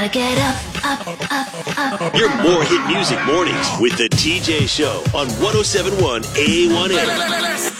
Get up. Your more hit music mornings with the TJ Show on 107.1 A1A.